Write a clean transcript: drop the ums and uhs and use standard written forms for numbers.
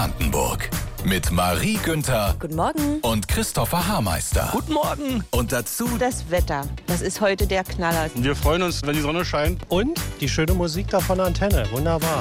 Brandenburg. Mit Marie Günther Guten Morgen. und Christopher Hameister. Guten Morgen. Und dazu Das Wetter, das ist heute der Knaller. Wir freuen uns, wenn die Sonne scheint. Und die schöne Musik da von der Antenne. Wunderbar.